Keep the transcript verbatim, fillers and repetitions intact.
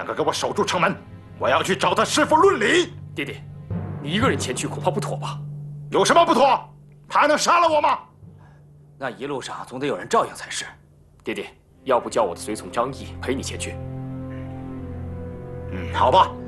个给我守住城门，我要去找他师傅论理。 爹爹，你一个人前去恐怕不妥吧？ 有什么不妥？他还能杀了我吗？ 那一路上总得有人照应才是。爹爹，要不叫我的随从张毅陪你前去？ 嗯，好吧。